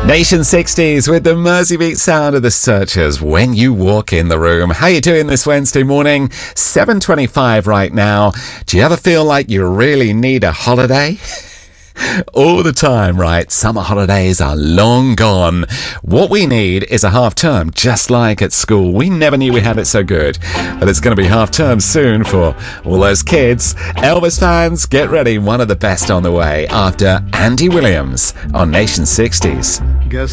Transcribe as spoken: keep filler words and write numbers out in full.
Nation sixties with the Mersey beat sound of the Searchers when you walk in the room. How you doing this Wednesday morning? seven twenty-five right now. Do you ever feel like you really need a holiday? All the time, right? Summer holidays are long gone. What we need is a half term, just like at school. We never knew we had it so good, but it's going to be half term soon for all those kids. Elvis fans, get ready. One of the best on the way after Andy Williams on Nation sixties. Guess